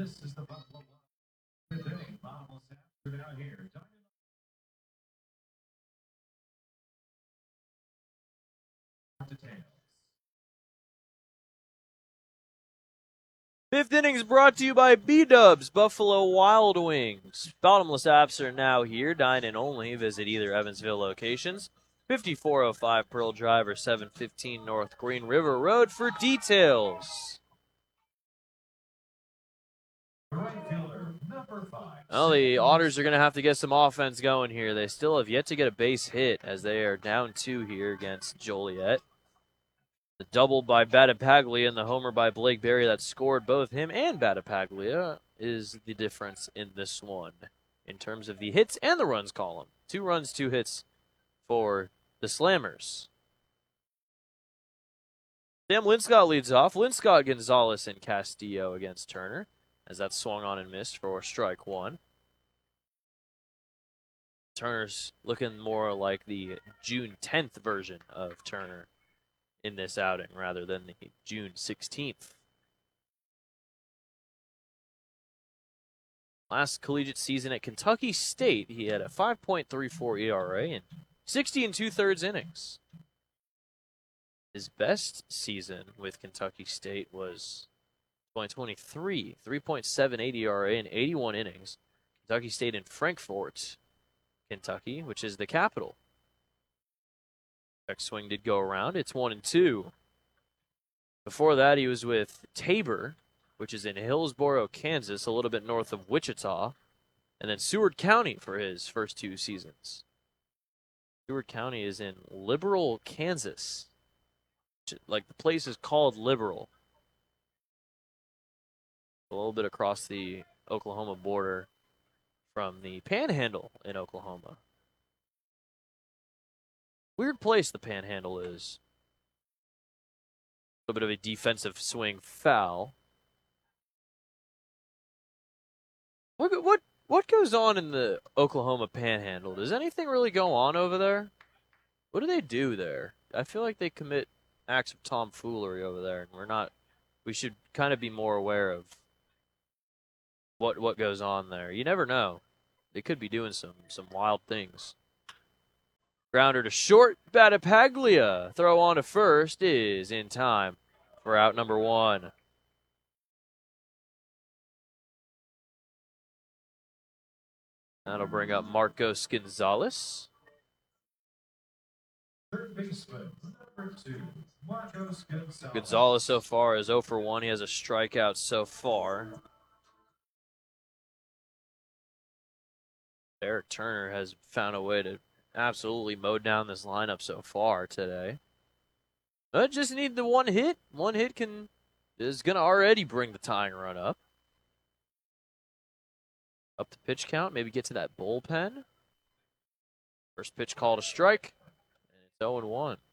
Fifth innings brought to you by B-Dubs, Buffalo Wild Wings. Bottomless apps are now here. Dine in only. Visit either Evansville locations. 5405 Pearl Drive or 715 North Green River Road for details. Well, the Otters are going to have to get some offense going here. They still have yet to get a base hit as they are down 2 here against Joliet. The double by Battipaglia and the homer by Blake Berry that scored both him and Battipaglia is the difference in this one in terms of the hits and the runs column. 2 runs, 2 hits for the Slammers. Sam Linscott leads off. Linscott, Gonzalez, and Castillo against Turner as that swung on and missed for strike 1. Turner's looking more like the June 10th version of Turner in this outing rather than the June 16th. Last collegiate season at Kentucky State, he had a 5.34 ERA and 60 2/3 innings. His best season with Kentucky State was 2023, 3.78 ERA and 81 innings. Kentucky State in Frankfort, Kentucky, which is the capital. Check swing did go around. It's 1-2. Before that, he was with Tabor, which is in Hillsboro, Kansas, a little bit north of Wichita, and then Seward County for his first 2 seasons. Seward County is in Liberal, Kansas. Like, the place is called Liberal. A little bit across the Oklahoma border from the Panhandle in Oklahoma. Weird place the Panhandle is. A little bit of a defensive swing foul. What goes on in the Oklahoma Panhandle? Does anything really go on over there? What do they do there? I feel like they commit acts of tomfoolery over there, and we should kind of be more aware of what goes on there. You never know. They could be doing some wild things. Grounder to short. Battipaglia. Throw on to first is in time for out number 1. That'll bring up Marcos Gonzalez. Gonzalez so far is 0 for 1. He has a strikeout so far. Eric Turner has found a way to absolutely mow down this lineup so far today. But just need the 1 hit. 1 hit is going to already bring the tying run up. Up the pitch count, maybe get to that bullpen. First pitch called a strike, and it's 0-1.